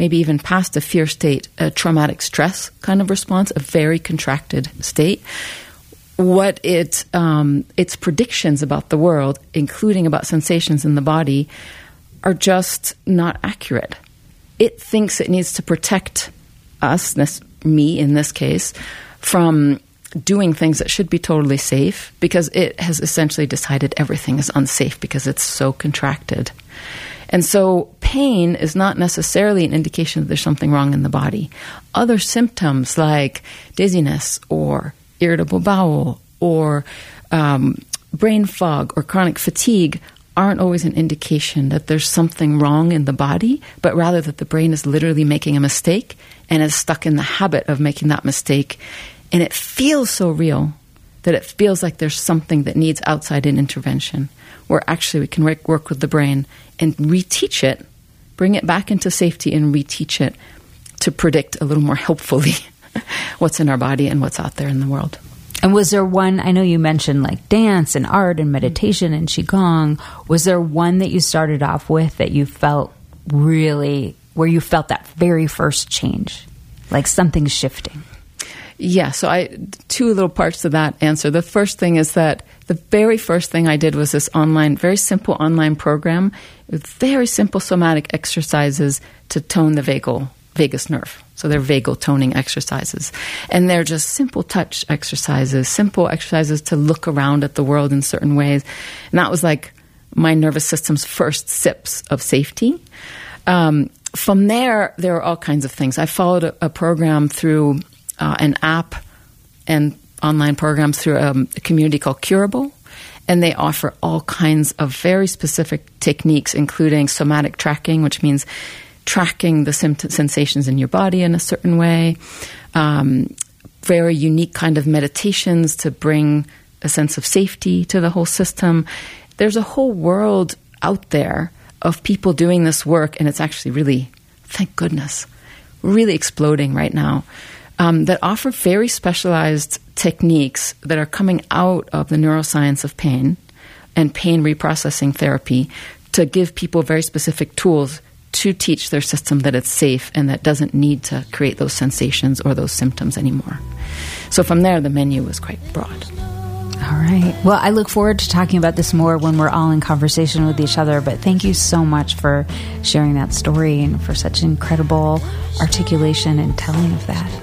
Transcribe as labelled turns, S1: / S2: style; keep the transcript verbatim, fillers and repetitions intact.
S1: maybe even past a fear state, a traumatic stress kind of response, a very contracted state, what it um, its predictions about the world, including about sensations in the body, are just not accurate. It thinks it needs to protect us, this, me in this case, from doing things that should be totally safe, because it has essentially decided everything is unsafe because it's so contracted. And so pain is not necessarily an indication that there's something wrong in the body. Other symptoms like dizziness or irritable bowel or um, brain fog or chronic fatigue aren't always an indication that there's something wrong in the body, but rather that the brain is literally making a mistake and is stuck in the habit of making that mistake. And it feels so real that it feels like there's something that needs outside-in intervention, where actually we can work, work with the brain and reteach it, bring it back into safety and reteach it to predict a little more helpfully what's in our body and what's out there in the world.
S2: And was there one, I know you mentioned like dance and art and meditation and Qigong. Was there one that you started off with that you felt really, where you felt that very first change, like something shifting?
S1: Yeah, so I two little parts to that answer. The first thing is that the very first thing I did was this online, very simple online program with very simple somatic exercises to tone the vagal, vagus nerve. So they're vagal toning exercises. And they're just simple touch exercises, simple exercises to look around at the world in certain ways. And that was like my nervous system's first sips of safety. Um, from there, there are all kinds of things. I followed a, a program through uh, an app and online programs through um, a community called Curable. And they offer all kinds of very specific techniques, including somatic tracking, which means tracking the symptom, sensations in your body in a certain way, um, very unique kind of meditations to bring a sense of safety to the whole system. There's a whole world out there of people doing this work, and it's actually really, thank goodness, really exploding right now, um, that offer very specialized techniques that are coming out of the neuroscience of pain and pain reprocessing therapy to give people very specific tools to teach their system that it's safe and that doesn't need to create those sensations or those symptoms anymore. So from there, the menu was quite broad.
S2: All right. Well, I look forward to talking about this more when we're all in conversation with each other, but thank you so much for sharing that story and for such incredible articulation and telling of that.